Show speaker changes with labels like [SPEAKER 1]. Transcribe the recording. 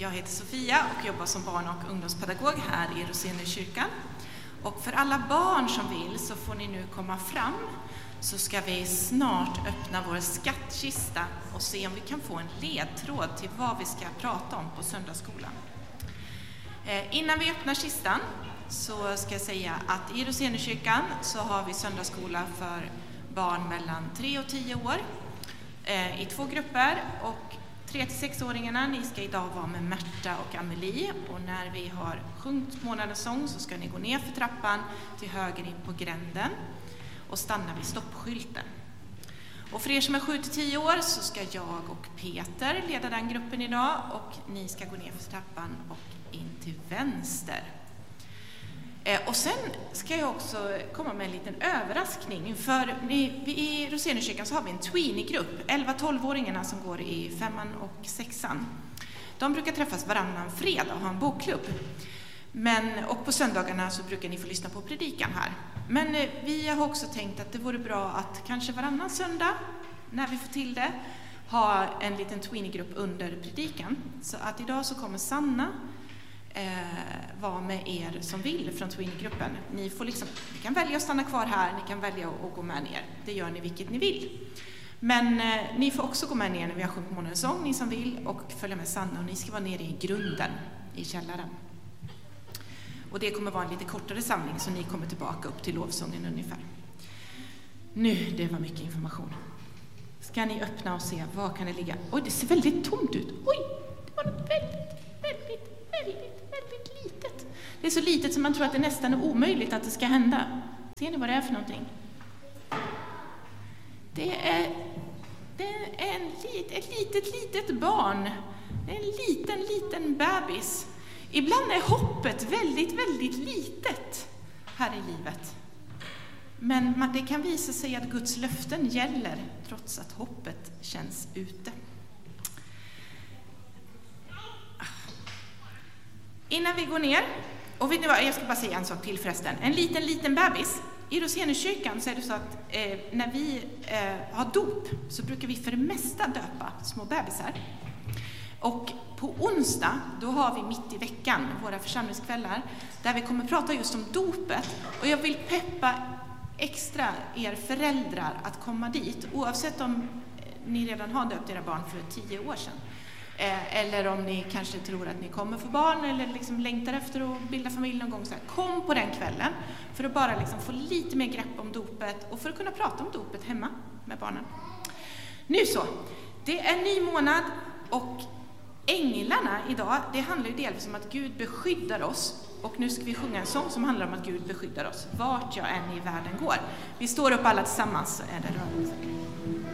[SPEAKER 1] Jag heter Sofia och jobbar som barn- och ungdomspedagog här i Roseniuskyrkan. Och för alla barn som vill så får ni nu komma fram, så ska vi snart öppna vår skattkista och se om vi kan få en ledtråd till vad vi ska prata om på söndagsskolan. Innan vi öppnar kistan så ska jag säga att i Roseniuskyrkan så har vi söndagsskola för barn mellan 3 och 10 år i 2 grupper, och 3-6-åringarna, ni ska idag vara med Märta och Amelie, och när vi har sjungit månadens sång så ska ni gå ner för trappan till höger in på gränden och stanna vid stoppskylten. Och för er som är 7-10 år så ska jag och Peter leda den gruppen idag, och ni ska gå ner för trappan och in till vänster. Och sen ska jag också komma med en liten överraskning, för i Roseniuskyrkan så har vi en tweenie-grupp, 11-12-åringarna som går i 5:an och 6:an. De brukar träffas varannan fredag och ha en bokklubb. Och på söndagarna så brukar ni få lyssna på predikan här. Men vi har också tänkt att det vore bra att kanske varannan söndag, när vi får till det, ha en liten tweenie-grupp under predikan. Så att idag så kommer Sanna vara med er som vill från tweenie-gruppen. Ni kan välja att stanna kvar här, ni kan välja att gå med ner. Det gör ni vilket ni vill. Men ni får också gå med ner när vi har sjungit månadens sång, ni som vill, och följa med Sanna, och ni ska vara nere i grunden, i källaren. Och det kommer vara en lite kortare samling, så ni kommer tillbaka upp till lovsången ungefär. Nu, det var mycket information. Ska ni öppna och se, vad kan det ligga? Oj, det ser väldigt tomt ut. Oj, det var något väldigt litet. Det är så litet som man tror att det nästan är omöjligt att det ska hända. Ser ni vad det är för någonting? Det är ett litet barn. Det är en liten bebis. Ibland är hoppet väldigt litet här i livet. Men det kan visa sig att Guds löften gäller trots att hoppet känns ute. Innan vi går ner, och jag ska bara säga en sak till förresten. En liten bebis. I Roseniuskyrkan så är det så att när vi har dop så brukar vi för det mesta döpa små bebisar. Och på onsdag, då har vi mitt i veckan våra församlingskvällar där vi kommer prata just om dopet. Och jag vill peppa extra er föräldrar att komma dit, oavsett om ni redan har döpt era barn för 10 år sedan. Eller om ni kanske tror att ni kommer få barn eller liksom längtar efter att bilda familj någon gång. Så här, kom på den kvällen för att bara liksom få lite mer grepp om dopet och för att kunna prata om dopet hemma med barnen. Nu så, det är en ny månad, och änglarna idag, det handlar ju delvis om att Gud beskyddar oss. Och nu ska vi sjunga en sång som handlar om att Gud beskyddar oss vart jag än i världen går. Vi står upp alla tillsammans, så är det rörelse.